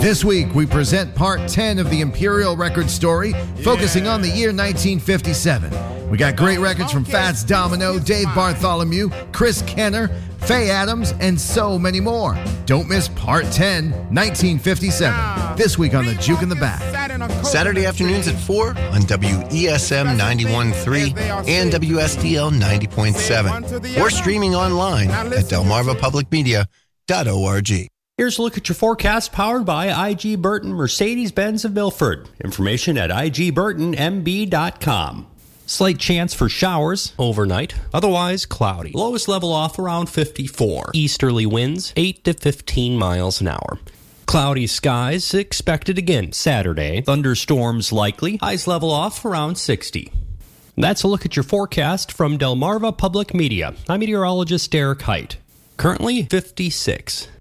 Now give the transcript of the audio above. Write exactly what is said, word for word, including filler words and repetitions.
This week, we present part ten of the Imperial Record story, focusing on the year nineteen fifty-seven. We got great records from Fats Domino, Dave Bartholomew, Chris Kenner, Faye Adams, and so many more. Don't miss part ten, nineteen fifty-seven, this week on the Juke in the Back. Saturday afternoons at four on W E S M ninety-one point three and W S D L ninety point seven, or streaming online at delmarva public media dot org. Here's a look at your forecast powered by I G Burton Mercedes-Benz of Milford. Information at I G burton M B dot com. Slight chance for showers overnight, otherwise cloudy. Lowest level off around fifty-four. Easterly winds eight to fifteen miles an hour. Cloudy skies expected again Saturday. Thunderstorms likely. Highs level off around sixty. That's a look at your forecast from Delmarva Public Media. I'm meteorologist Derek Height. Currently fifty-six.